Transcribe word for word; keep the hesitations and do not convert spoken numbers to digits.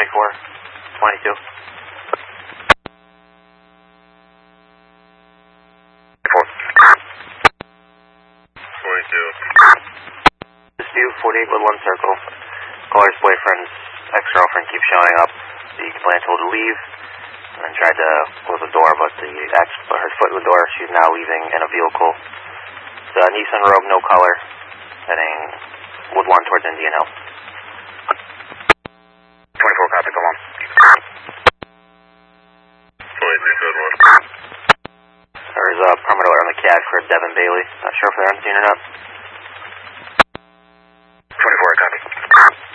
twenty-four, twenty-two. twenty-two. Dispute forty-eight Woodland Circle. Caller's boyfriend's ex-girlfriend keeps showing up. The complainant told her to leave and then tried to close the door, but the ex put her foot in the door. She's now leaving in a vehicle. It's a Nissan Rogue, no color, heading Woodlawn towards Indian Hill. twenty-four, copy, come on. twenty-three, good one. There's a permit order on the C A D for Devin Bailey. Not sure if they're on scene or not.